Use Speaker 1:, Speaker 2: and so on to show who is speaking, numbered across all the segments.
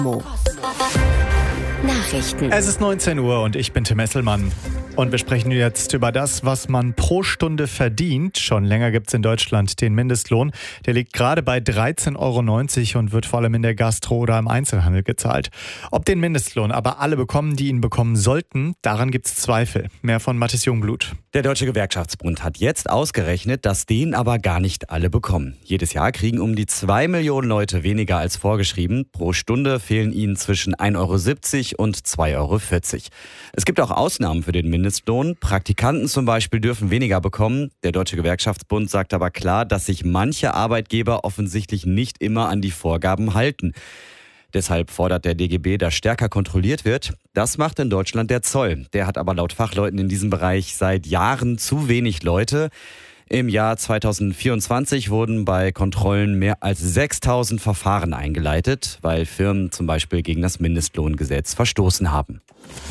Speaker 1: Nachrichten.
Speaker 2: Es ist 19 Uhr und ich bin Tim Esselmann. Und wir sprechen jetzt über das, was man pro Stunde verdient. Schon länger gibt es in Deutschland den Mindestlohn. Der liegt gerade bei 13,90 € und wird vor allem in der Gastro oder im Einzelhandel gezahlt. Ob den Mindestlohn aber alle bekommen, die ihn bekommen sollten, daran gibt es Zweifel. Mehr von Mathis Jungblut.
Speaker 3: Der Deutsche Gewerkschaftsbund hat jetzt ausgerechnet, dass den aber gar nicht alle bekommen. Jedes Jahr kriegen um die 2 Millionen Leute weniger als vorgeschrieben. Pro Stunde fehlen ihnen zwischen 1,70 € und 2,40 €. Es gibt auch Ausnahmen für den Mindestlohn. Praktikanten zum Beispiel dürfen weniger bekommen. Der Deutsche Gewerkschaftsbund sagt aber klar, dass sich manche Arbeitgeber offensichtlich nicht immer an die Vorgaben halten. Deshalb fordert der DGB, dass stärker kontrolliert wird. Das macht in Deutschland der Zoll. Der hat aber laut Fachleuten in diesem Bereich seit Jahren zu wenig Leute. Im Jahr 2024 wurden bei Kontrollen mehr als 6.000 Verfahren eingeleitet, weil Firmen zum Beispiel gegen das Mindestlohngesetz verstoßen haben.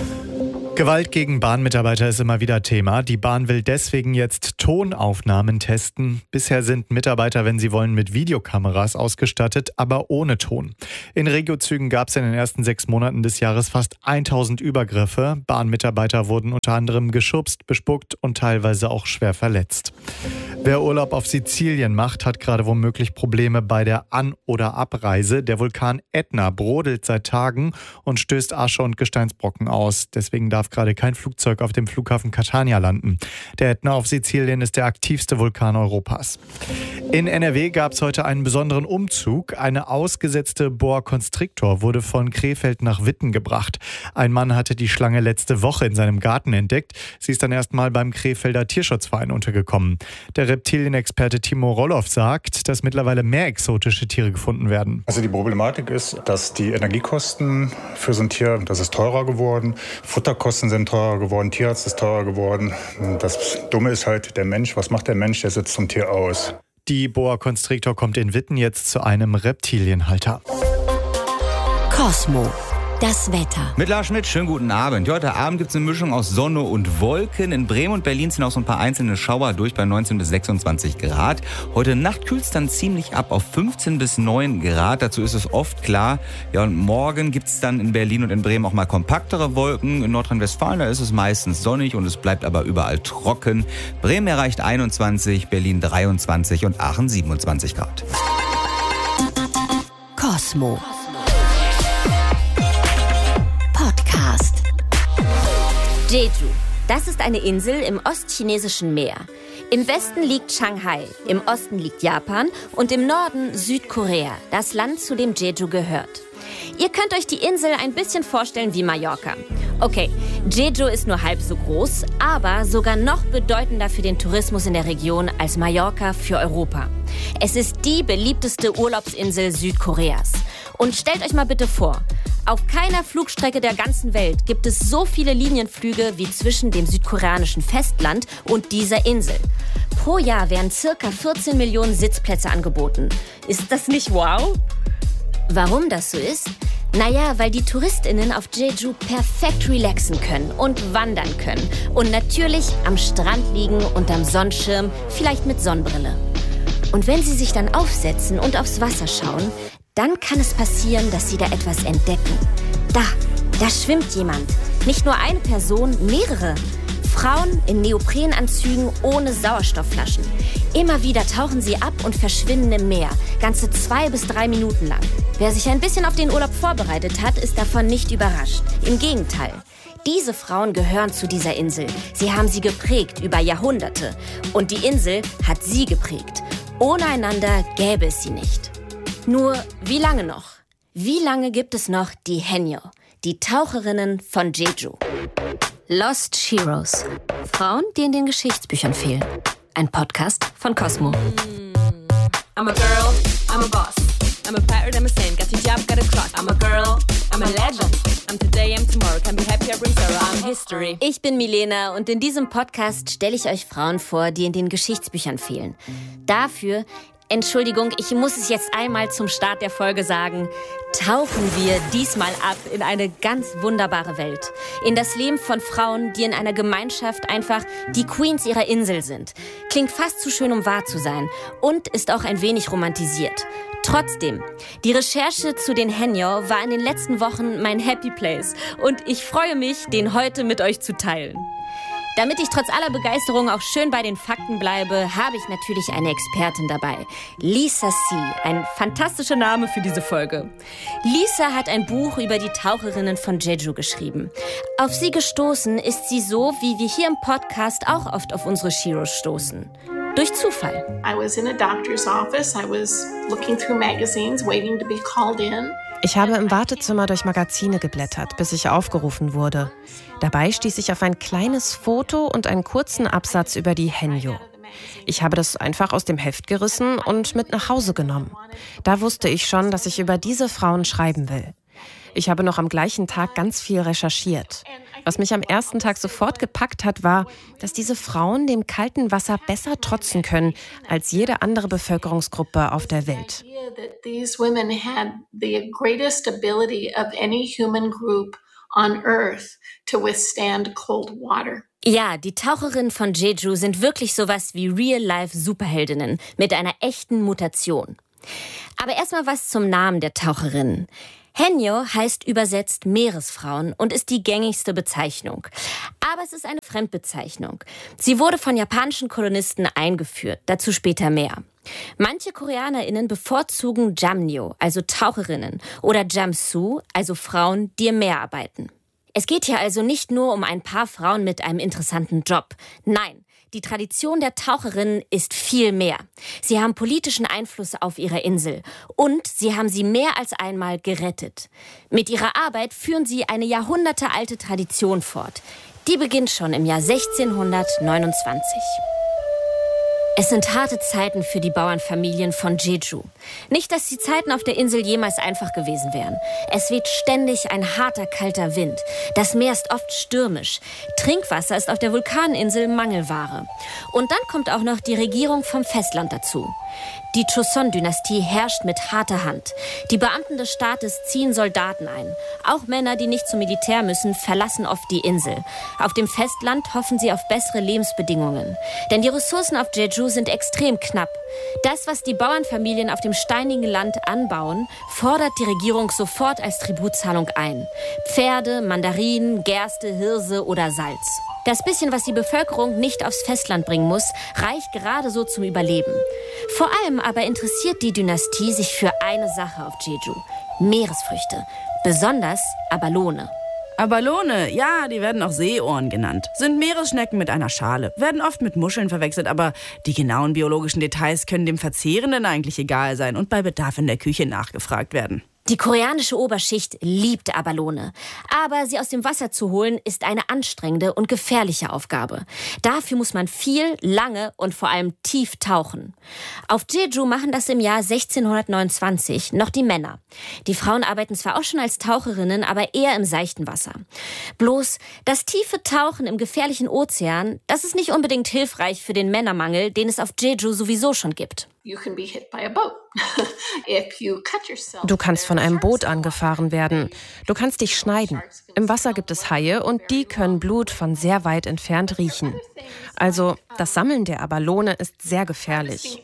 Speaker 2: Gewalt gegen Bahnmitarbeiter ist immer wieder Thema. Die Bahn will deswegen jetzt Tonaufnahmen testen. Bisher sind Mitarbeiter, wenn sie wollen, mit Videokameras ausgestattet, aber ohne Ton. In Regiozügen gab es in den ersten 6 Monaten des Jahres fast 1.000 Übergriffe. Bahnmitarbeiter wurden unter anderem geschubst, bespuckt und teilweise auch schwer verletzt. Wer Urlaub auf Sizilien macht, hat gerade womöglich Probleme bei der An- oder Abreise. Der Vulkan Ätna brodelt seit Tagen und stößt Asche und Gesteinsbrocken aus. Deswegen darf gerade kein Flugzeug auf dem Flughafen Catania landen. Der Ätna auf Sizilien ist der aktivste Vulkan Europas. In NRW gab es heute einen besonderen Umzug. Eine ausgesetzte Boa Constrictor wurde von Krefeld nach Witten gebracht. Ein Mann hatte die Schlange letzte Woche in seinem Garten entdeckt. Sie ist dann erstmal beim Krefelder Tierschutzverein untergekommen. Der Reptilienexperte Timo Roloff sagt, dass mittlerweile mehr exotische Tiere gefunden werden.
Speaker 4: Also die Problematik ist, dass die Energiekosten für so ein Tier, das ist teurer geworden. Futterkosten sind teurer geworden, Tierarzt ist teurer geworden. Das Dumme ist halt der Mensch. Was macht der Mensch? Der setzt zum Tier aus.
Speaker 2: Die Boa Constrictor kommt in Witten jetzt zu einem Reptilienhalter.
Speaker 1: Cosmo. Das Wetter.
Speaker 5: Mit Lars Schmidt, schönen guten Abend. Heute Abend gibt es eine Mischung aus Sonne und Wolken. In Bremen und Berlin sind auch so ein paar einzelne Schauer durch bei 19 bis 26 Grad. Heute Nacht kühlt es dann ziemlich ab auf 15 bis 9 Grad. Dazu ist es oft klar. Ja, und morgen gibt es dann in Berlin und in Bremen auch mal kompaktere Wolken. In Nordrhein-Westfalen, da ist es meistens sonnig und es bleibt aber überall trocken. Bremen erreicht 21, Berlin 23 und Aachen 27 Grad.
Speaker 1: Cosmo. Jeju. Das ist eine Insel im ostchinesischen Meer. Im Westen liegt Shanghai, im Osten liegt Japan und im Norden Südkorea, das Land, zu dem Jeju gehört. Ihr könnt euch die Insel ein bisschen vorstellen wie Mallorca. Okay, Jeju ist nur halb so groß, aber sogar noch bedeutender für den Tourismus in der Region als Mallorca für Europa. Es ist die beliebteste Urlaubsinsel Südkoreas. Und stellt euch mal bitte vor, auf keiner Flugstrecke der ganzen Welt gibt es so viele Linienflüge wie zwischen dem südkoreanischen Festland und dieser Insel. Pro Jahr werden ca. 14 Millionen Sitzplätze angeboten. Ist das nicht wow? Warum das so ist? Naja, weil die TouristInnen auf Jeju perfekt relaxen können und wandern können. Und natürlich am Strand liegen, unterm Sonnenschirm, vielleicht mit Sonnenbrille. Und wenn sie sich dann aufsetzen und aufs Wasser schauen, dann kann es passieren, dass sie da etwas entdecken. Da schwimmt jemand. Nicht nur eine Person, mehrere. Frauen in Neoprenanzügen ohne Sauerstoffflaschen. Immer wieder tauchen sie ab und verschwinden im Meer. Ganze 2 bis 3 Minuten lang. Wer sich ein bisschen auf den Urlaub vorbereitet hat, ist davon nicht überrascht. Im Gegenteil. Diese Frauen gehören zu dieser Insel. Sie haben sie geprägt über Jahrhunderte. Und die Insel hat sie geprägt. Ohne einander gäbe es sie nicht. Nur, wie lange noch? Wie lange gibt es noch die Haenyeo, die Taucherinnen von Jeju? Lost Heroes. Frauen, die in den Geschichtsbüchern fehlen. Ein Podcast von Cosmo.
Speaker 6: I'm a girl, I'm a boss. I'm a pirate, I'm a saint. Got your job, got a cross. I'm a girl, I'm a legend. I'm today, I'm tomorrow. Can be happy, I bring sorrow. I'm history.
Speaker 1: Ich bin Milena und in diesem Podcast stelle ich euch Frauen vor, die in den Geschichtsbüchern fehlen. Dafür Entschuldigung, ich muss es jetzt einmal zum Start der Folge sagen. Tauchen wir diesmal ab in eine ganz wunderbare Welt. In das Leben von Frauen, die in einer Gemeinschaft einfach die Queens ihrer Insel sind. Klingt fast zu schön, um wahr zu sein. Und ist auch ein wenig romantisiert. Trotzdem, die Recherche zu den Henyo war in den letzten Wochen mein Happy Place. Und ich freue mich, den heute mit euch zu teilen. Damit ich trotz aller Begeisterung auch schön bei den Fakten bleibe, habe ich natürlich eine Expertin dabei. Lisa C., ein fantastischer Name für diese Folge. Lisa hat ein Buch über die Taucherinnen von Jeju geschrieben. Auf sie gestoßen ist sie so, wie wir hier im Podcast auch oft auf unsere Sheroes stoßen. Durch Zufall.
Speaker 7: I was in a doctor's office. I was looking through magazines, waiting to be called in.
Speaker 8: Ich habe im Wartezimmer durch Magazine geblättert, bis ich aufgerufen wurde. Dabei stieß ich auf ein kleines Foto und einen kurzen Absatz über die Henyo. Ich habe das einfach aus dem Heft gerissen und mit nach Hause genommen. Da wusste ich schon, dass ich über diese Frauen schreiben will. Ich habe noch am gleichen Tag ganz viel recherchiert. Was mich am ersten Tag sofort gepackt hat, war, dass diese Frauen dem kalten Wasser besser trotzen können als jede andere Bevölkerungsgruppe auf der Welt.
Speaker 1: Ja, die Taucherinnen von Jeju sind wirklich sowas wie Real-Life-Superheldinnen mit einer echten Mutation. Aber erstmal was zum Namen der Taucherinnen. Henyo heißt übersetzt Meeresfrauen und ist die gängigste Bezeichnung. Aber es ist eine Fremdbezeichnung. Sie wurde von japanischen Kolonisten eingeführt, dazu später mehr. Manche KoreanerInnen bevorzugen Jamnyo, also Taucherinnen, oder Jamsu, also Frauen, die im Meer arbeiten. Es geht hier also nicht nur um ein paar Frauen mit einem interessanten Job. Nein, die Tradition der Taucherinnen ist viel mehr. Sie haben politischen Einfluss auf ihre Insel und sie haben sie mehr als einmal gerettet. Mit ihrer Arbeit führen sie eine jahrhundertealte Tradition fort. Die beginnt schon im Jahr 1629. Es sind harte Zeiten für die Bauernfamilien von Jeju. Nicht, dass die Zeiten auf der Insel jemals einfach gewesen wären. Es weht ständig ein harter, kalter Wind. Das Meer ist oft stürmisch. Trinkwasser ist auf der Vulkaninsel Mangelware. Und dann kommt auch noch die Regierung vom Festland dazu. Die Joseon-Dynastie herrscht mit harter Hand. Die Beamten des Staates ziehen Soldaten ein. Auch Männer, die nicht zum Militär müssen, verlassen oft die Insel. Auf dem Festland hoffen sie auf bessere Lebensbedingungen. Denn die Ressourcen auf Jeju sind extrem knapp. Das, was die Bauernfamilien auf dem steinigen Land anbauen, fordert die Regierung sofort als Tributzahlung ein. Pferde, Mandarinen, Gerste, Hirse oder Salz. Das bisschen, was die Bevölkerung nicht aufs Festland bringen muss, reicht gerade so zum Überleben. Vor allem aber interessiert die Dynastie sich für eine Sache auf Jeju: Meeresfrüchte, besonders Abalone.
Speaker 9: Abalone, ja, die werden auch Seeohren genannt. Sind Meeresschnecken mit einer Schale, werden oft mit Muscheln verwechselt, aber die genauen biologischen Details können dem Verzehrenden eigentlich egal sein und bei Bedarf in der Küche nachgefragt werden.
Speaker 1: Die koreanische Oberschicht liebt Abalone. Aber sie aus dem Wasser zu holen, ist eine anstrengende und gefährliche Aufgabe. Dafür muss man viel, lange und vor allem tief tauchen. Auf Jeju machen das im Jahr 1629 noch die Männer. Die Frauen arbeiten zwar auch schon als Taucherinnen, aber eher im seichten Wasser. Bloß das tiefe Tauchen im gefährlichen Ozean, das ist nicht unbedingt hilfreich für den Männermangel, den es auf Jeju sowieso schon gibt.
Speaker 8: Du kannst von einem Boot angefahren werden. Du kannst dich schneiden. Im Wasser gibt es Haie und die können Blut von sehr weit entfernt riechen. Also das Sammeln der Abalone ist sehr gefährlich.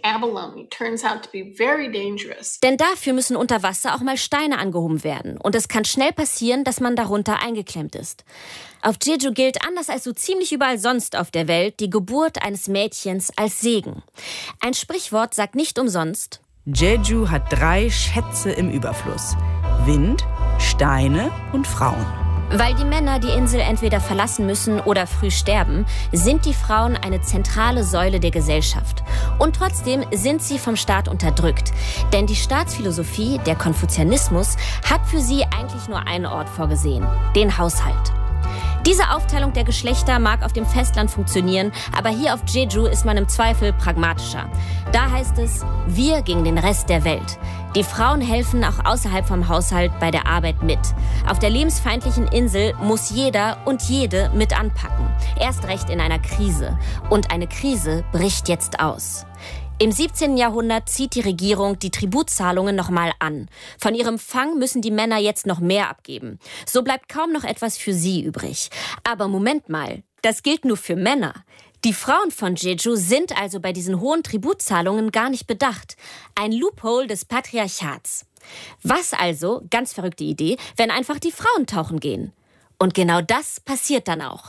Speaker 1: Denn dafür müssen unter Wasser auch mal Steine angehoben werden. Und es kann schnell passieren, dass man darunter eingeklemmt ist. Auf Jeju gilt, anders als so ziemlich überall sonst auf der Welt, die Geburt eines Mädchens als Segen. Ein Sprichwort sagt nicht umsonst:
Speaker 9: Jeju hat 3 Schätze im Überfluss: Wind, Steine und Frauen.
Speaker 1: Weil die Männer die Insel entweder verlassen müssen oder früh sterben, sind die Frauen eine zentrale Säule der Gesellschaft. Und trotzdem sind sie vom Staat unterdrückt. Denn die Staatsphilosophie, der Konfuzianismus, hat für sie eigentlich nur einen Ort vorgesehen: den Haushalt. Diese Aufteilung der Geschlechter mag auf dem Festland funktionieren, aber hier auf Jeju ist man im Zweifel pragmatischer. Da heißt es: wir gegen den Rest der Welt. Die Frauen helfen auch außerhalb vom Haushalt bei der Arbeit mit. Auf der lebensfeindlichen Insel muss jeder und jede mit anpacken. Erst recht in einer Krise. Und eine Krise bricht jetzt aus. Im 17. Jahrhundert zieht die Regierung die Tributzahlungen nochmal an. Von ihrem Fang müssen die Männer jetzt noch mehr abgeben. So bleibt kaum noch etwas für sie übrig. Aber Moment mal, das gilt nur für Männer. Die Frauen von Jeju sind also bei diesen hohen Tributzahlungen gar nicht bedacht. Ein Loophole des Patriarchats. Was also, ganz verrückte Idee, wenn einfach die Frauen tauchen gehen? Und genau das passiert dann auch.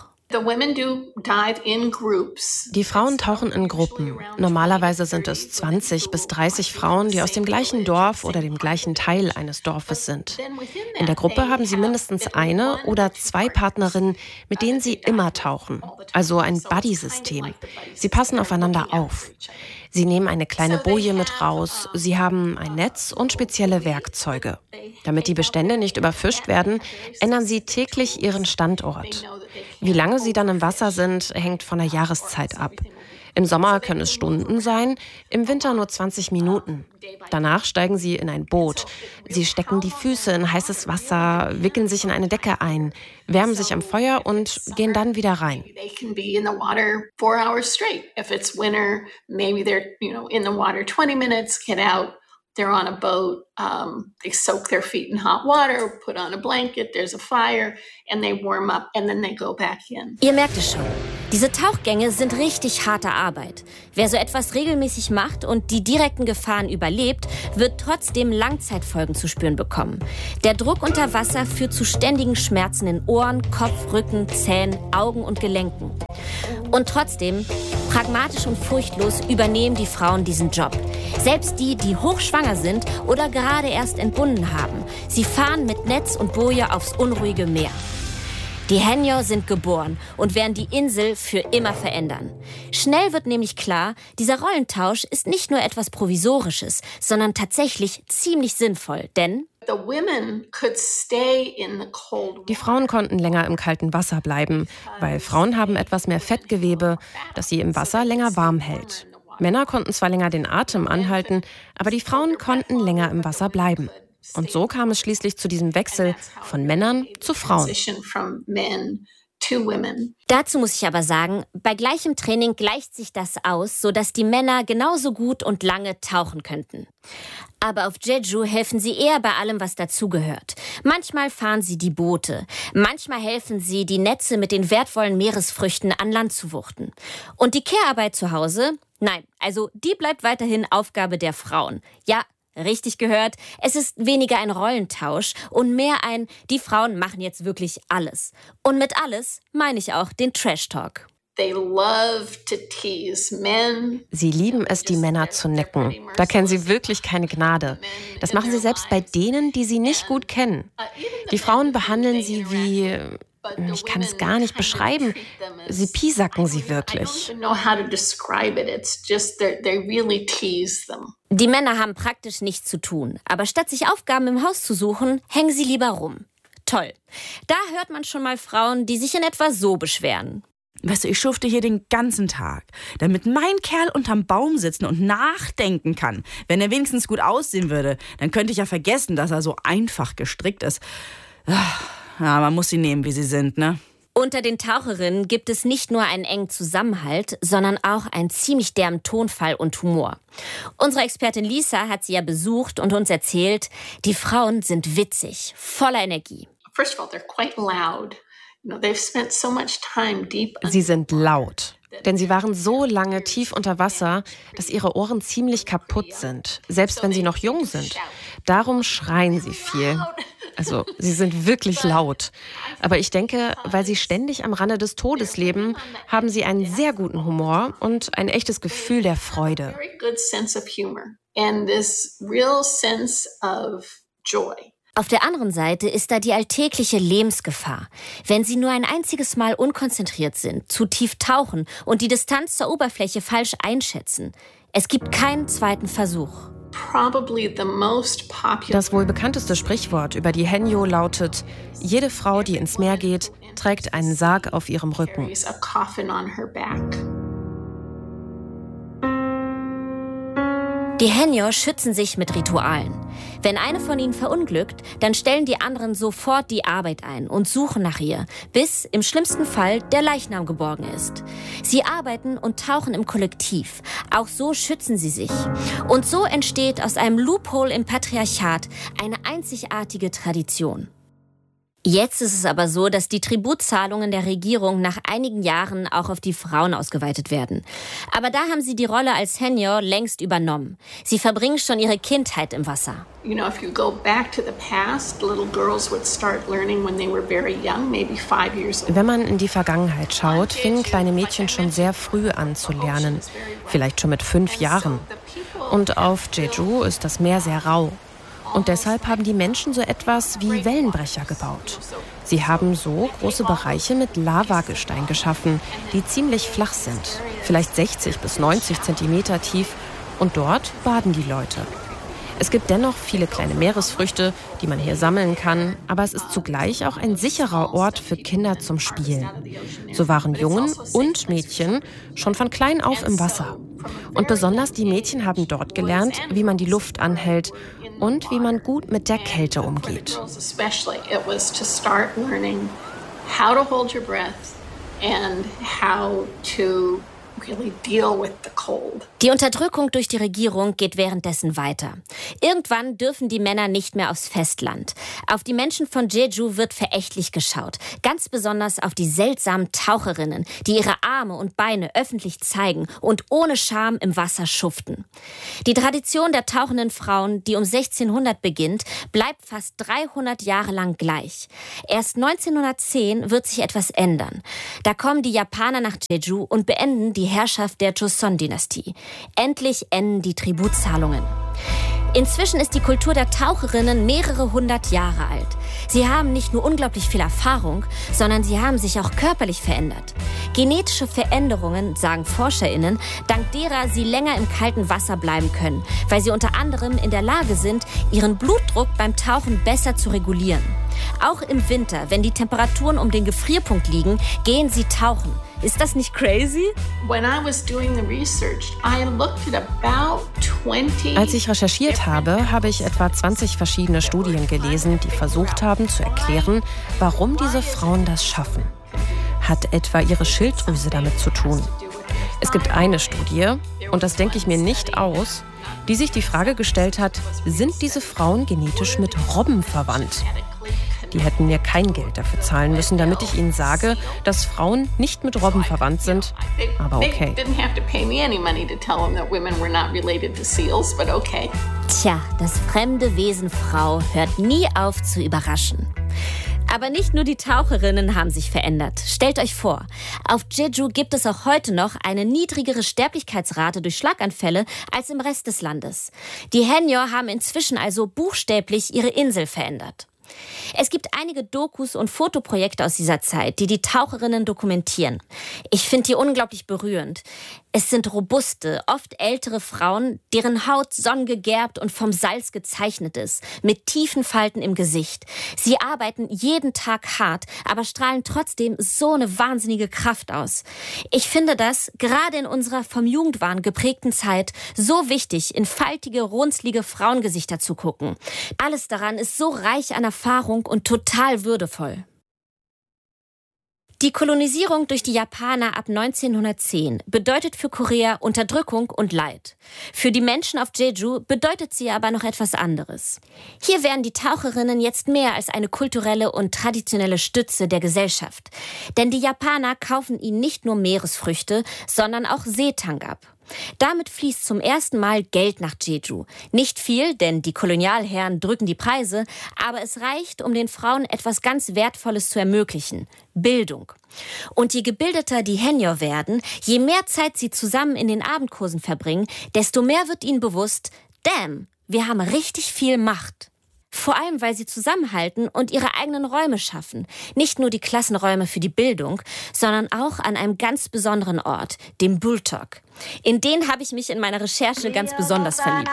Speaker 8: Die Frauen tauchen in Gruppen. Normalerweise sind es 20 bis 30 Frauen, die aus dem gleichen Dorf oder dem gleichen Teil eines Dorfes sind. In der Gruppe haben sie mindestens eine oder zwei Partnerinnen, mit denen sie immer tauchen. Also ein Buddy-System. Sie passen aufeinander auf. Sie nehmen eine kleine Boje mit raus, sie haben ein Netz und spezielle Werkzeuge. Damit die Bestände nicht überfischt werden, ändern sie täglich ihren Standort. Wie lange sie dann im Wasser sind, hängt von der Jahreszeit ab. Im Sommer können es Stunden sein, im Winter nur 20 Minuten. Danach steigen sie in ein Boot. Sie stecken die Füße in heißes Wasser, wickeln sich in eine Decke ein, wärmen sich am Feuer und gehen dann wieder rein.
Speaker 7: They're on a boat, they soak their feet in hot water, put on a blanket, there's a fire, and they warm up, and then they go back in.
Speaker 1: Ihr merkt es schon, diese Tauchgänge sind richtig harte Arbeit. Wer so etwas regelmäßig macht und die direkten Gefahren überlebt, wird trotzdem Langzeitfolgen zu spüren bekommen. Der Druck unter Wasser führt zu ständigen Schmerzen in Ohren, Kopf, Rücken, Zähnen, Augen und Gelenken. Und trotzdem, pragmatisch und furchtlos übernehmen die Frauen diesen Job. Selbst die, die hochschwanger sind oder gerade erst entbunden haben. Sie fahren mit Netz und Boje aufs unruhige Meer. Die Haenyeo sind geboren und werden die Insel für immer verändern. Schnell wird nämlich klar, dieser Rollentausch ist nicht nur etwas Provisorisches, sondern tatsächlich ziemlich sinnvoll, denn
Speaker 8: die Frauen konnten länger im kalten Wasser bleiben, weil Frauen haben etwas mehr Fettgewebe, das sie im Wasser länger warm hält. Männer konnten zwar länger den Atem anhalten, aber die Frauen konnten länger im Wasser bleiben. Und so kam es schließlich zu diesem Wechsel von Männern zu Frauen.
Speaker 1: Dazu muss ich aber sagen, bei gleichem Training gleicht sich das aus, sodass die Männer genauso gut und lange tauchen könnten. Aber auf Jeju helfen sie eher bei allem, was dazugehört. Manchmal fahren sie die Boote, manchmal helfen sie, die Netze mit den wertvollen Meeresfrüchten an Land zu wuchten. Und die Care-Arbeit zu Hause? Nein, also die bleibt weiterhin Aufgabe der Frauen. Ja, richtig gehört, es ist weniger ein Rollentausch und mehr ein, die Frauen machen jetzt wirklich alles. Und mit alles meine ich auch den Trash-Talk.
Speaker 8: Sie lieben es, die Männer zu necken. Da kennen sie wirklich keine Gnade. Das machen sie selbst bei denen, die sie nicht gut kennen. Die Frauen behandeln sie wie... Ich kann es gar nicht beschreiben. Sie piesacken sie wirklich.
Speaker 1: Die Männer haben praktisch nichts zu tun. Aber statt sich Aufgaben im Haus zu suchen, hängen sie lieber rum. Toll. Da hört man schon mal Frauen, die sich in etwa so beschweren.
Speaker 9: Weißt du, ich schufte hier den ganzen Tag, damit mein Kerl unterm Baum sitzen und nachdenken kann. Wenn er wenigstens gut aussehen würde, dann könnte ich ja vergessen, dass er so einfach gestrickt ist. Ja, man muss sie nehmen, wie sie sind, ne?
Speaker 1: Unter den Taucherinnen gibt es nicht nur einen engen Zusammenhalt, sondern auch einen ziemlich derben Tonfall und Humor. Unsere Expertin Lisa hat sie ja besucht und uns erzählt, die Frauen sind witzig, voller Energie.
Speaker 7: First of all, they're quite loud. They've spent so much time deep.
Speaker 8: Sie sind laut. Denn sie waren so lange tief unter Wasser, dass ihre Ohren ziemlich kaputt sind, selbst wenn sie noch jung sind. Darum schreien sie viel. Also, sie sind wirklich laut. Aber ich denke, weil sie ständig am Rande des Todes leben, haben sie einen sehr guten Humor und ein echtes Gefühl der Freude.
Speaker 1: Auf der anderen Seite ist da die alltägliche Lebensgefahr. Wenn sie nur ein einziges Mal unkonzentriert sind, zu tief tauchen und die Distanz zur Oberfläche falsch einschätzen. Es gibt keinen zweiten Versuch.
Speaker 8: Das wohl bekannteste Sprichwort über die Haenyeo lautet: Jede Frau, die ins Meer geht, trägt einen Sarg auf ihrem Rücken.
Speaker 1: Die Haenyeo schützen sich mit Ritualen. Wenn eine von ihnen verunglückt, dann stellen die anderen sofort die Arbeit ein und suchen nach ihr, bis im schlimmsten Fall der Leichnam geborgen ist. Sie arbeiten und tauchen im Kollektiv. Auch so schützen sie sich. Und so entsteht aus einem Loophole im Patriarchat eine einzigartige Tradition. Jetzt ist es aber so, dass die Tributzahlungen der Regierung nach einigen Jahren auch auf die Frauen ausgeweitet werden. Aber da haben sie die Rolle als Haenyeo längst übernommen. Sie verbringen schon ihre Kindheit im Wasser.
Speaker 7: If you go back to the past, little girls would start learning when they were very young, maybe 5 years old.
Speaker 8: Wenn man in die Vergangenheit schaut, fingen kleine Mädchen schon sehr früh an zu lernen. Vielleicht schon mit 5 Jahren. Und auf Jeju ist das Meer sehr rau. Und deshalb haben die Menschen so etwas wie Wellenbrecher gebaut. Sie haben so große Bereiche mit Lavagestein geschaffen, die ziemlich flach sind, vielleicht 60 bis 90 Zentimeter tief. Und dort baden die Leute. Es gibt dennoch viele kleine Meeresfrüchte, die man hier sammeln kann, aber es ist zugleich auch ein sicherer Ort für Kinder zum Spielen. So waren Jungen und Mädchen schon von klein auf im Wasser. Und besonders die Mädchen haben dort gelernt, wie man die Luft anhält und wie man gut mit der Kälte umgeht.
Speaker 1: Die Unterdrückung durch die Regierung geht währenddessen weiter. Irgendwann dürfen die Männer nicht mehr aufs Festland. Auf die Menschen von Jeju wird verächtlich geschaut. Ganz besonders auf die seltsamen Taucherinnen, die ihre Arme und Beine öffentlich zeigen und ohne Scham im Wasser schuften. Die Tradition der tauchenden Frauen, die um 1600 beginnt, bleibt fast 300 Jahre lang gleich. Erst 1910 wird sich etwas ändern. Da kommen die Japaner nach Jeju und beenden die Herrschaft der Joseon-Dynastie. Endlich enden die Tributzahlungen. Inzwischen ist die Kultur der Taucherinnen mehrere 100 Jahre alt. Sie haben nicht nur unglaublich viel Erfahrung, sondern sie haben sich auch körperlich verändert. Genetische Veränderungen, sagen ForscherInnen, dank derer sie länger im kalten Wasser bleiben können, weil sie unter anderem in der Lage sind, ihren Blutdruck beim Tauchen besser zu regulieren. Auch im Winter, wenn die Temperaturen um den Gefrierpunkt liegen, gehen sie tauchen. Ist das nicht crazy?
Speaker 8: Als ich recherchiert habe, habe ich etwa 20 verschiedene Studien gelesen, die versucht haben zu erklären, warum diese Frauen das schaffen. Hat etwa ihre Schilddrüse damit zu tun? Es gibt eine Studie, und das denke ich mir nicht aus, die sich die Frage gestellt hat, sind diese Frauen genetisch mit Robben verwandt? Die hätten mir kein Geld dafür zahlen müssen, damit ich ihnen sage, dass Frauen nicht mit Robben verwandt sind. Aber okay.
Speaker 1: Tja, das fremde Wesen Frau hört nie auf zu überraschen. Aber nicht nur die Taucherinnen haben sich verändert. Stellt euch vor, auf Jeju gibt es auch heute noch eine niedrigere Sterblichkeitsrate durch Schlaganfälle als im Rest des Landes. Die Haenyeo haben inzwischen also buchstäblich ihre Insel verändert. Es gibt einige Dokus und Fotoprojekte aus dieser Zeit, die die Taucherinnen dokumentieren. Ich finde die unglaublich berührend. Es sind robuste, oft ältere Frauen, deren Haut sonnengegerbt und vom Salz gezeichnet ist, mit tiefen Falten im Gesicht. Sie arbeiten jeden Tag hart, aber strahlen trotzdem so eine wahnsinnige Kraft aus. Ich finde das, gerade in unserer vom Jugendwahn geprägten Zeit, so wichtig, in faltige, runzlige Frauengesichter zu gucken. Alles daran ist so reich an Erfahrung und total würdevoll. Die Kolonisierung durch die Japaner ab 1910 bedeutet für Korea Unterdrückung und Leid. Für die Menschen auf Jeju bedeutet sie aber noch etwas anderes. Hier werden die Taucherinnen jetzt mehr als eine kulturelle und traditionelle Stütze der Gesellschaft. Denn die Japaner kaufen ihnen nicht nur Meeresfrüchte, sondern auch Seetang ab. Damit fließt zum ersten Mal Geld nach Jeju. Nicht viel, denn die Kolonialherren drücken die Preise, aber es reicht, um den Frauen etwas ganz Wertvolles zu ermöglichen: Bildung. Und je gebildeter die Haenyeo werden, je mehr Zeit sie zusammen in den Abendkursen verbringen, desto mehr wird ihnen bewusst, damn, wir haben richtig viel Macht. Vor allem, weil sie zusammenhalten und ihre eigenen Räume schaffen. Nicht nur die Klassenräume für die Bildung, sondern auch an einem ganz besonderen Ort, dem Bultok. In den habe ich mich in meiner Recherche ganz besonders verliebt.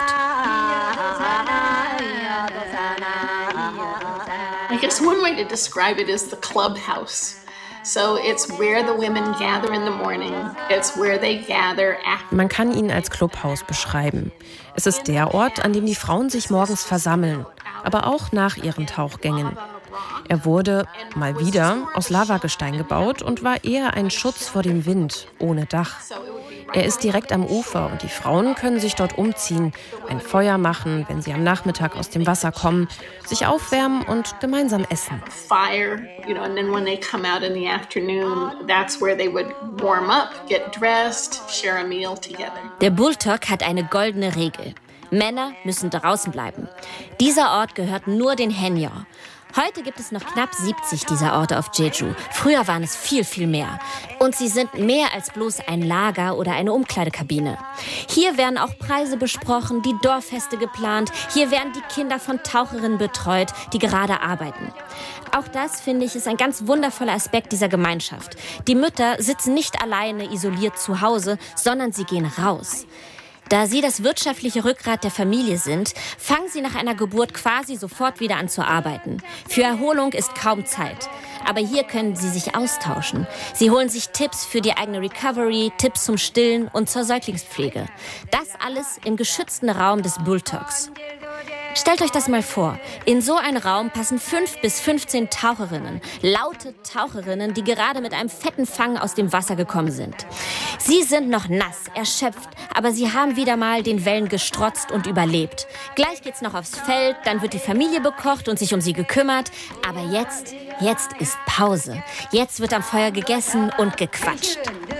Speaker 7: I guess one way to describe it is the clubhouse. So it's where the women gather in the morning. It's where they gather after.
Speaker 8: Man kann ihn als Clubhaus beschreiben. Es ist der Ort, an dem die Frauen sich morgens versammeln, aber auch nach ihren Tauchgängen. Er wurde, mal wieder, aus Lavagestein gebaut und war eher ein Schutz vor dem Wind, ohne Dach. Er ist direkt am Ufer und die Frauen können sich dort umziehen, ein Feuer machen, wenn sie am Nachmittag aus dem Wasser kommen, sich aufwärmen und gemeinsam essen.
Speaker 7: Fire, and then when they come out in the afternoon, that's where they would warm up, get dressed, share a meal together.
Speaker 1: Der Bulldog hat eine goldene Regel. Männer müssen draußen bleiben. Dieser Ort gehört nur den Haenyeo. Heute gibt es noch knapp 70 dieser Orte auf Jeju. Früher waren es viel, viel mehr. Und sie sind mehr als bloß ein Lager oder eine Umkleidekabine. Hier werden auch Preise besprochen, die Dorffeste geplant. Hier werden die Kinder von Taucherinnen betreut, die gerade arbeiten. Auch das, finde ich, ist ein ganz wundervoller Aspekt dieser Gemeinschaft. Die Mütter sitzen nicht alleine isoliert zu Hause, sondern sie gehen raus. Da sie das wirtschaftliche Rückgrat der Familie sind, fangen sie nach einer Geburt quasi sofort wieder an zu arbeiten. Für Erholung ist kaum Zeit. Aber hier können sie sich austauschen. Sie holen sich Tipps für die eigene Recovery, Tipps zum Stillen und zur Säuglingspflege. Das alles im geschützten Raum des Bulldogs. Stellt euch das mal vor. In so einen Raum passen 5 bis 15 Taucherinnen. Laute Taucherinnen, die gerade mit einem fetten Fang aus dem Wasser gekommen sind. Sie sind noch nass, erschöpft, aber sie haben wieder mal den Wellen gestrotzt und überlebt. Gleich geht's noch aufs Feld, dann wird die Familie bekocht und sich um sie gekümmert. Aber jetzt ist Pause. Jetzt wird am Feuer gegessen und gequatscht.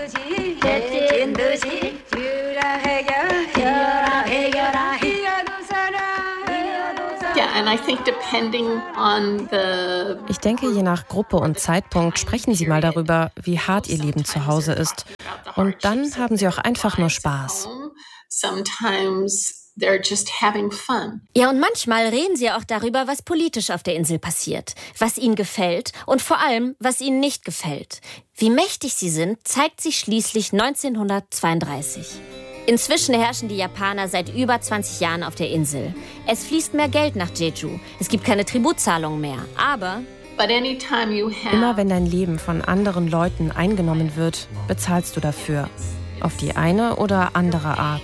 Speaker 8: Ich denke, je nach Gruppe und Zeitpunkt sprechen sie mal darüber, wie hart ihr Leben zu Hause ist. Und dann haben sie auch einfach nur Spaß.
Speaker 7: They're just having fun.
Speaker 1: Ja, und manchmal reden sie auch darüber, was politisch auf der Insel passiert, was ihnen gefällt und vor allem, was ihnen nicht gefällt. Wie mächtig sie sind, zeigt sich schließlich 1932. Inzwischen herrschen die Japaner seit über 20 Jahren auf der Insel. Es fließt mehr Geld nach Jeju. Es gibt keine Tributzahlungen mehr. Aber
Speaker 8: immer wenn dein Leben von anderen Leuten eingenommen wird, bezahlst du dafür. Auf die eine oder andere Art.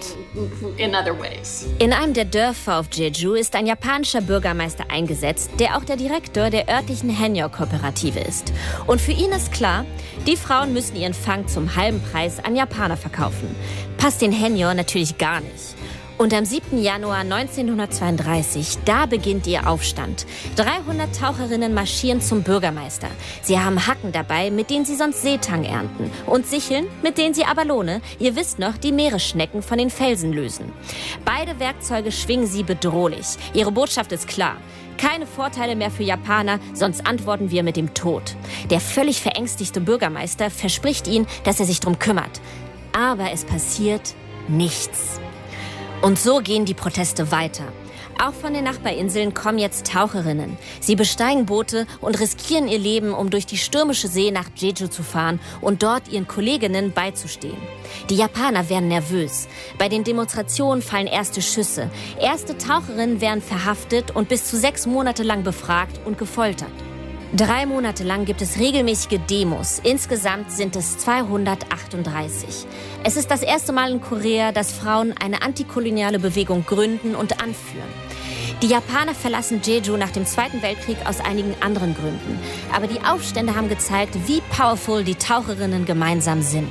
Speaker 1: In einem der Dörfer auf Jeju ist ein japanischer Bürgermeister eingesetzt, der auch der Direktor der örtlichen Haenyeo-Kooperative ist. Und für ihn ist klar, die Frauen müssen ihren Fang zum halben Preis an Japaner verkaufen. Passt den Haenyeo natürlich gar nicht. Und am 7. Januar 1932, da beginnt ihr Aufstand. 300 Taucherinnen marschieren zum Bürgermeister. Sie haben Hacken dabei, mit denen sie sonst Seetang ernten. Und Sicheln, mit denen sie Abalone, ihr wisst noch, die Meeresschnecken von den Felsen lösen. Beide Werkzeuge schwingen sie bedrohlich. Ihre Botschaft ist klar. Keine Vorteile mehr für Japaner, sonst antworten wir mit dem Tod. Der völlig verängstigte Bürgermeister verspricht ihnen, dass er sich drum kümmert. Aber es passiert nichts. Und so gehen die Proteste weiter. Auch von den Nachbarinseln kommen jetzt Taucherinnen. Sie besteigen Boote und riskieren ihr Leben, um durch die stürmische See nach Jeju zu fahren und dort ihren Kolleginnen beizustehen. Die Japaner werden nervös. Bei den Demonstrationen fallen erste Schüsse. Erste Taucherinnen werden verhaftet und bis zu 6 Monate lang befragt und gefoltert. 3 Monate lang gibt es regelmäßige Demos. Insgesamt sind es 238. Es ist das erste Mal in Korea, dass Frauen eine antikoloniale Bewegung gründen und anführen. Die Japaner verlassen Jeju nach dem Zweiten Weltkrieg aus einigen anderen Gründen. Aber die Aufstände haben gezeigt, wie powerful die Taucherinnen gemeinsam sind.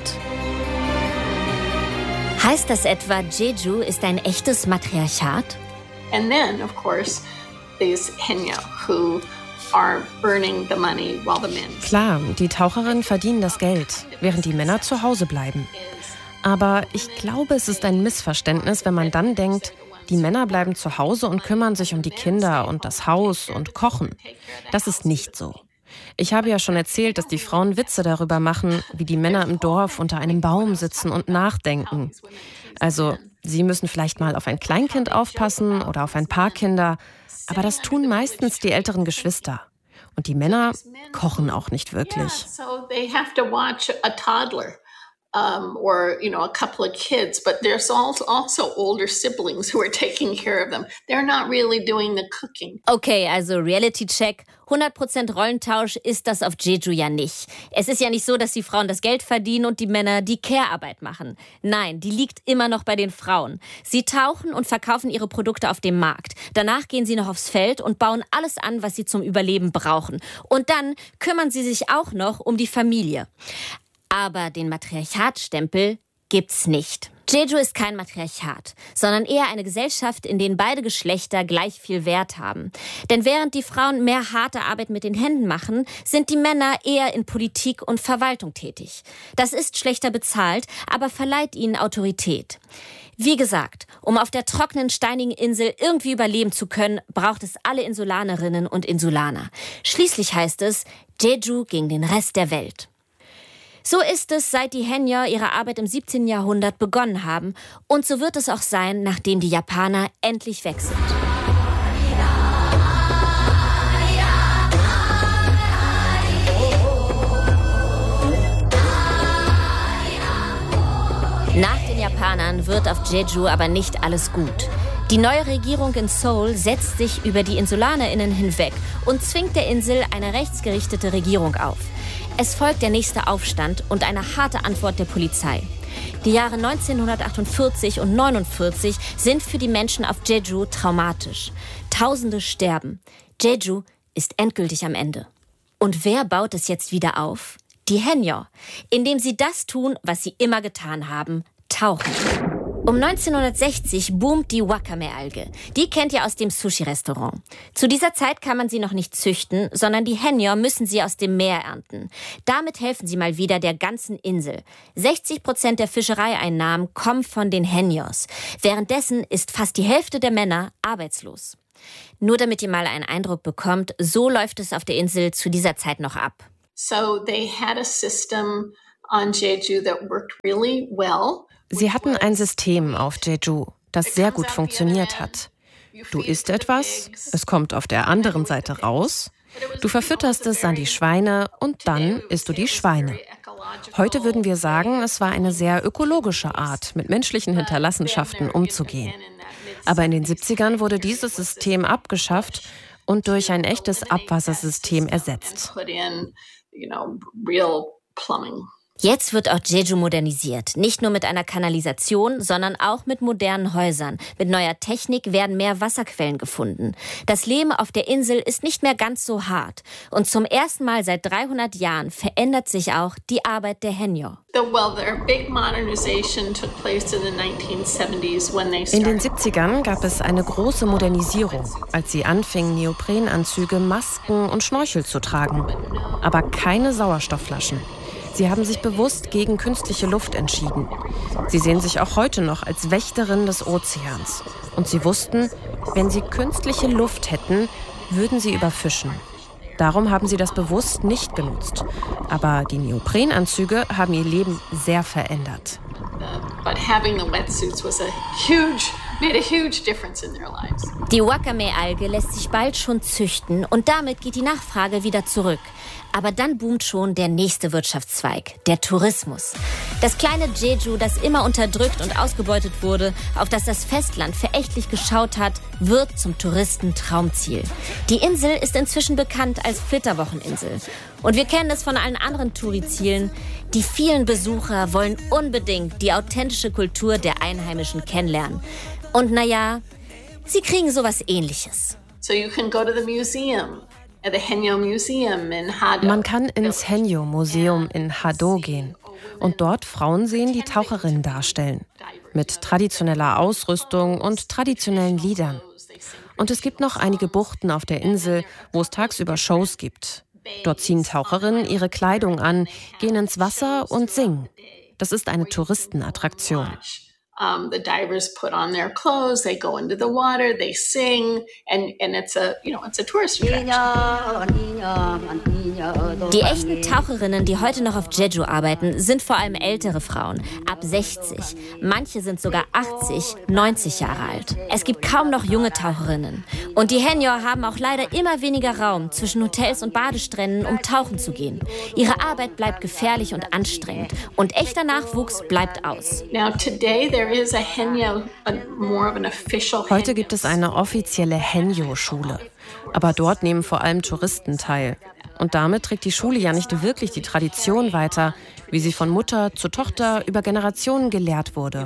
Speaker 1: Heißt das etwa, Jeju ist ein echtes Matriarchat?
Speaker 7: And then, of course, these Haenyeo who are earning the money while the men.
Speaker 8: Klar, die Taucherinnen verdienen das Geld, während die Männer zu Hause bleiben. Aber ich glaube, es ist ein Missverständnis, wenn man dann denkt, die Männer bleiben zu Hause und kümmern sich um die Kinder und das Haus und kochen. Das ist nicht so. Ich habe ja schon erzählt, dass die Frauen Witze darüber machen, wie die Männer im Dorf unter einem Baum sitzen und nachdenken. Also, sie müssen vielleicht mal auf ein Kleinkind aufpassen oder auf ein paar Kinder, aber das tun meistens die älteren Geschwister. Und die Männer kochen auch nicht wirklich.
Speaker 7: So they have to watch a toddler or a couple of kids, but there's also older siblings who are taking care of them. They're not really doing the cooking.
Speaker 1: Okay, also Reality-Check. 100% Rollentausch ist das auf Jeju ja nicht. Es ist ja nicht so, dass die Frauen das Geld verdienen und die Männer die Care-Arbeit machen. Nein, die liegt immer noch bei den Frauen. Sie tauchen und verkaufen ihre Produkte auf dem Markt. Danach gehen sie noch aufs Feld und bauen alles an, was sie zum Überleben brauchen. Und dann kümmern sie sich auch noch um die Familie. Aber den Matriarchatstempel gibt's nicht. Jeju ist kein Matriarchat, sondern eher eine Gesellschaft, in der beide Geschlechter gleich viel Wert haben. Denn während die Frauen mehr harte Arbeit mit den Händen machen, sind die Männer eher in Politik und Verwaltung tätig. Das ist schlechter bezahlt, aber verleiht ihnen Autorität. Wie gesagt, um auf der trockenen, steinigen Insel irgendwie überleben zu können, braucht es alle Insulanerinnen und Insulaner. Schließlich heißt es Jeju gegen den Rest der Welt. So ist es, seit die Haenyeo ihre Arbeit im 17. Jahrhundert begonnen haben. Und so wird es auch sein, nachdem die Japaner endlich weg sind. Nach den Japanern wird auf Jeju aber nicht alles gut. Die neue Regierung in Seoul setzt sich über die InsulanerInnen hinweg und zwingt der Insel eine rechtsgerichtete Regierung auf. Es folgt der nächste Aufstand und eine harte Antwort der Polizei. Die Jahre 1948 und 1949 sind für die Menschen auf Jeju traumatisch. Tausende sterben. Jeju ist endgültig am Ende. Und wer baut es jetzt wieder auf? Die Haenyeo, indem sie das tun, was sie immer getan haben, tauchen. Um 1960 boomt die Wakame-Alge. Die kennt ihr aus dem Sushi-Restaurant. Zu dieser Zeit kann man sie noch nicht züchten, sondern die Haenyeo müssen sie aus dem Meer ernten. Damit helfen sie mal wieder der ganzen Insel. 60% der Fischereieinnahmen kommen von den Haenyeos. Währenddessen ist fast die Hälfte der Männer arbeitslos. Nur damit ihr mal einen Eindruck bekommt, so läuft es auf der Insel zu dieser Zeit noch ab.
Speaker 7: So they had a system on Jeju that worked really well.
Speaker 8: Sie hatten ein System auf Jeju, das sehr gut funktioniert hat. Du isst etwas, es kommt auf der anderen Seite raus, du verfütterst es an die Schweine und dann isst du die Schweine. Heute würden wir sagen, es war eine sehr ökologische Art, mit menschlichen Hinterlassenschaften umzugehen. Aber in den 70ern wurde dieses System abgeschafft und durch ein echtes Abwassersystem ersetzt.
Speaker 1: Jetzt wird auch Jeju modernisiert. Nicht nur mit einer Kanalisation, sondern auch mit modernen Häusern. Mit neuer Technik werden mehr Wasserquellen gefunden. Das Leben auf der Insel ist nicht mehr ganz so hart. Und zum ersten Mal seit 300 Jahren verändert sich auch die Arbeit der Haenyeo.
Speaker 8: In den 70ern gab es eine große Modernisierung, als sie anfingen, Neoprenanzüge, Masken und Schnorchel zu tragen. Aber keine Sauerstoffflaschen. Sie haben sich bewusst gegen künstliche Luft entschieden. Sie sehen sich auch heute noch als Wächterin des Ozeans. Und sie wussten, wenn sie künstliche Luft hätten, würden sie überfischen. Darum haben sie das bewusst nicht genutzt. Aber die Neoprenanzüge haben ihr Leben sehr verändert.
Speaker 1: Die Wakame-Alge lässt sich bald schon züchten und damit geht die Nachfrage wieder zurück. Aber dann boomt schon der nächste Wirtschaftszweig, der Tourismus. Das kleine Jeju, das immer unterdrückt und ausgebeutet wurde, auf das das Festland verächtlich geschaut hat, wird zum Touristentraumziel. Die Insel ist inzwischen bekannt als Flitterwocheninsel. Und wir kennen es von allen anderen Touri-Zielen. Die vielen Besucher wollen unbedingt die authentische Kultur der Einheimischen kennenlernen. Und naja, sie kriegen sowas Ähnliches.
Speaker 7: So you can go to the museum.
Speaker 8: Man kann ins Haenyeo-Museum in Hado gehen und dort Frauen sehen, die Taucherinnen darstellen. Mit traditioneller Ausrüstung und traditionellen Liedern. Und es gibt noch einige Buchten auf der Insel, wo es tagsüber Shows gibt. Dort ziehen Taucherinnen ihre Kleidung an, gehen ins Wasser und singen. Das ist eine Touristenattraktion.
Speaker 7: The divers put on their clothes, they go into the water, they sing, and it's a tourist attraction.
Speaker 1: Die echten Taucherinnen, die heute noch auf Jeju arbeiten, sind vor allem ältere Frauen, ab 60. Manche sind sogar 80, 90 Jahre alt. Es gibt kaum noch junge Taucherinnen. Und die Haenyeo haben auch leider immer weniger Raum zwischen Hotels und Badestränden, um tauchen zu gehen. Ihre Arbeit bleibt gefährlich und anstrengend. Und echter Nachwuchs bleibt aus.
Speaker 8: Heute gibt es eine offizielle Haenyeo-Schule. Aber dort nehmen vor allem Touristen teil. Und damit trägt die Schule ja nicht wirklich die Tradition weiter, wie sie von Mutter zu Tochter über Generationen gelehrt wurde.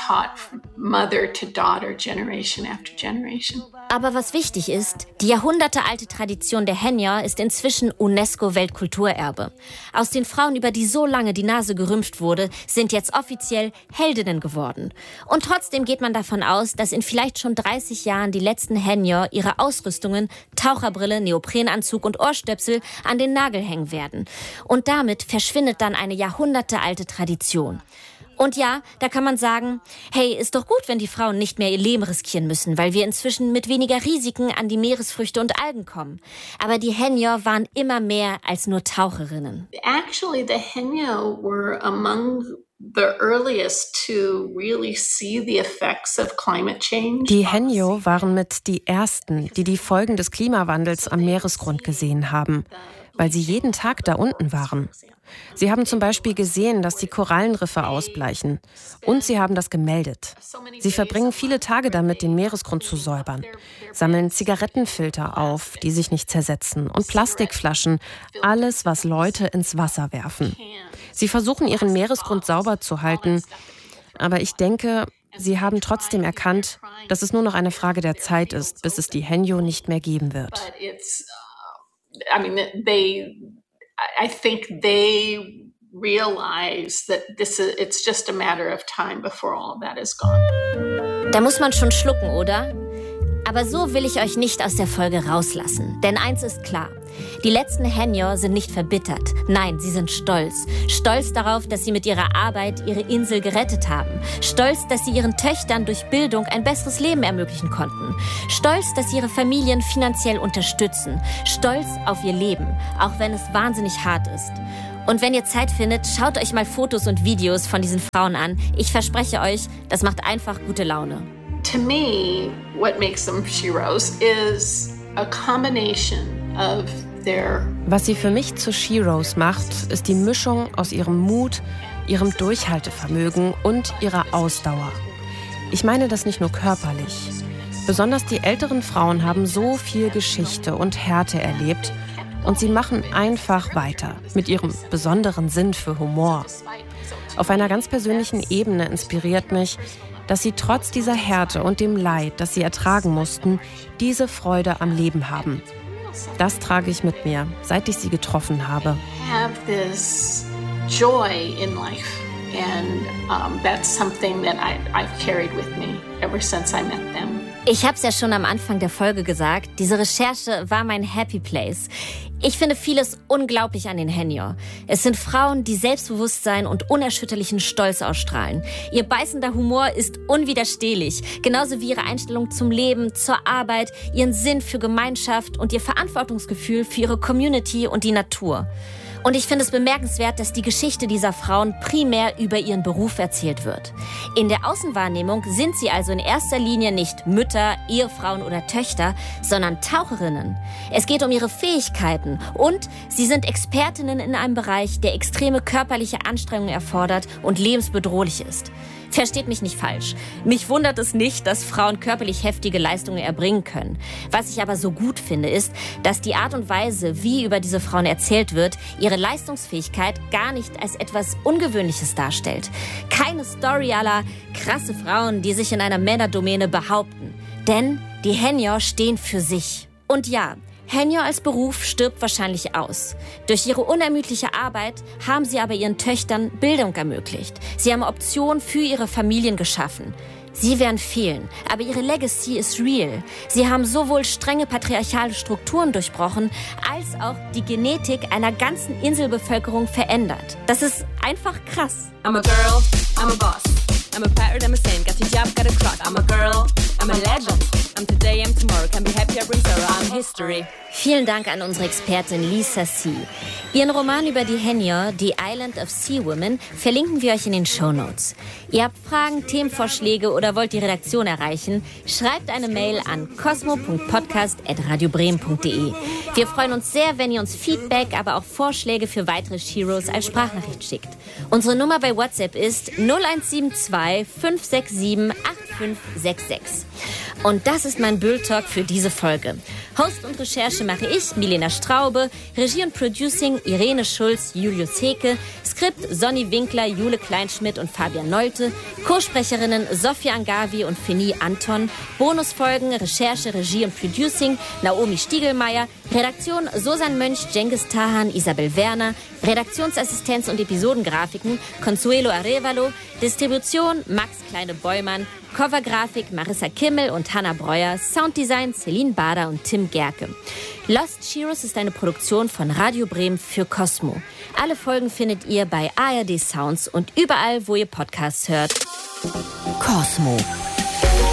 Speaker 1: Aber was wichtig ist, die jahrhundertealte Tradition der Haenyeo ist inzwischen UNESCO-Weltkulturerbe. Aus den Frauen, über die so lange die Nase gerümpft wurde, sind jetzt offiziell Heldinnen geworden. Und trotzdem geht man davon aus, dass in vielleicht schon 30 Jahren die letzten Haenyeo ihre Ausrüstungen, Taucherbrille, Neoprenanzug und Ohrstöpsel an den Nagel hängen werden. Und damit verschwindet dann eine jahrhundertealte Tradition. Und ja, da kann man sagen, hey, ist doch gut, wenn die Frauen nicht mehr ihr Leben riskieren müssen, weil wir inzwischen mit weniger Risiken an die Meeresfrüchte und Algen kommen. Aber die Haenyeo waren immer mehr als nur Taucherinnen.
Speaker 7: Actually, the Haenyeo were among the earliest to really see the effects of climate change.
Speaker 8: Die Haenyeo waren mit die ersten, die die Folgen des Klimawandels am Meeresgrund gesehen haben, weil sie jeden Tag da unten waren. Sie haben zum Beispiel gesehen, dass die Korallenriffe ausbleichen. Und sie haben das gemeldet. Sie verbringen viele Tage damit, den Meeresgrund zu säubern. Sammeln Zigarettenfilter auf, die sich nicht zersetzen. Und Plastikflaschen. Alles, was Leute ins Wasser werfen. Sie versuchen, ihren Meeresgrund sauber zu halten. Aber ich denke, sie haben trotzdem erkannt, dass es nur noch eine Frage der Zeit ist, bis es die Haenyeo nicht mehr geben wird.
Speaker 7: I think they realize that it's just a matter of time before all of that is gone.
Speaker 1: Da muss man schon schlucken, oder? Aber so will ich euch nicht aus der Folge rauslassen. Denn eins ist klar. Die letzten Haenyeo sind nicht verbittert. Nein, sie sind stolz. Stolz darauf, dass sie mit ihrer Arbeit ihre Insel gerettet haben. Stolz, dass sie ihren Töchtern durch Bildung ein besseres Leben ermöglichen konnten. Stolz, dass sie ihre Familien finanziell unterstützen. Stolz auf ihr Leben, auch wenn es wahnsinnig hart ist. Und wenn ihr Zeit findet, schaut euch mal Fotos und Videos von diesen Frauen an. Ich verspreche euch, das macht einfach gute Laune.
Speaker 7: To me, what makes them Sheroes is a combination of their...
Speaker 8: Was sie für mich zu Sheroes macht, ist die Mischung aus ihrem Mut, ihrem Durchhaltevermögen und ihrer Ausdauer. Ich meine das nicht nur körperlich. Besonders die älteren Frauen haben so viel Geschichte und Härte erlebt und sie machen einfach weiter mit ihrem besonderen Sinn für Humor. Auf einer ganz persönlichen Ebene inspiriert mich, dass sie trotz dieser Härte und dem Leid, das sie ertragen mussten, diese Freude am Leben haben. Das trage ich mit mir, seit ich sie getroffen habe.
Speaker 7: Have this joy in life, and that's something that I've carried with me ever since I met them.
Speaker 1: Ich habe es ja schon am Anfang der Folge gesagt, diese Recherche war mein Happy Place. Ich finde vieles unglaublich an den Haenyeo. Es sind Frauen, die Selbstbewusstsein und unerschütterlichen Stolz ausstrahlen. Ihr beißender Humor ist unwiderstehlich, genauso wie ihre Einstellung zum Leben, zur Arbeit, ihren Sinn für Gemeinschaft und ihr Verantwortungsgefühl für ihre Community und die Natur. Und ich finde es bemerkenswert, dass die Geschichte dieser Frauen primär über ihren Beruf erzählt wird. In der Außenwahrnehmung sind sie also in erster Linie nicht Mütter, Ehefrauen oder Töchter, sondern Taucherinnen. Es geht um ihre Fähigkeiten und sie sind Expertinnen in einem Bereich, der extreme körperliche Anstrengung erfordert und lebensbedrohlich ist. Versteht mich nicht falsch. Mich wundert es nicht, dass Frauen körperlich heftige Leistungen erbringen können. Was ich aber so gut finde, ist, dass die Art und Weise, wie über diese Frauen erzählt wird, ihre Leistungsfähigkeit gar nicht als etwas Ungewöhnliches darstellt. Keine Story à la krasse Frauen, die sich in einer Männerdomäne behaupten. Denn die Haenyeo stehen für sich. Und ja, Haenyeo als Beruf stirbt wahrscheinlich aus. Durch ihre unermüdliche Arbeit haben sie aber ihren Töchtern Bildung ermöglicht. Sie haben Optionen für ihre Familien geschaffen. Sie werden fehlen, aber ihre Legacy ist real. Sie haben sowohl strenge patriarchale Strukturen durchbrochen, als auch die Genetik einer ganzen Inselbevölkerung verändert. Das ist einfach krass.
Speaker 6: I'm a girl, I'm a boss. I'm a pirate, I'm a saint, got a job, got a clock. I'm a girl, I'm a legend. I'm today, I'm tomorrow, can be happy, I bring sorrow, I'm history.
Speaker 1: Vielen Dank an unsere Expertin Lisa C. Ihren Roman über die Haenyeo, The Island of Sea Women, verlinken wir euch in den Shownotes. Ihr habt Fragen, Themenvorschläge oder wollt die Redaktion erreichen? Schreibt eine Mail an cosmo.podcast@radiobremen.de. Wir freuen uns sehr, wenn ihr uns Feedback, aber auch Vorschläge für weitere Sheroes als Sprachnachricht schickt. Unsere Nummer bei WhatsApp ist 0172 567 8566. Und das ist mein Bull-Talk für diese Folge. Host und Recherche mache ich, Milena Straube, Regie und Producing Irene Schulz, Julius Heke, Skript Sonny Winkler, Jule Kleinschmidt und Fabian Nolte, Co-Sprecherinnen Sophia Angavi und Feni Anton, Bonusfolgen, Recherche, Regie und Producing Naomi Stiegelmeier, Redaktion Susan Mönch, Cengiz Tahan, Isabel Werner, Redaktionsassistenz und Episodengrafiken Consuelo Arevalo, Distribution Max Kleine-Beumann, Covergrafik Marissa Kimmel und Hanna Breuer, Sounddesign Celine Bader und Tim Gerke. Lost Sheroes ist eine Produktion von Radio Bremen für Cosmo. Alle Folgen findet ihr bei ARD Sounds und überall, wo ihr Podcasts hört.
Speaker 10: Cosmo.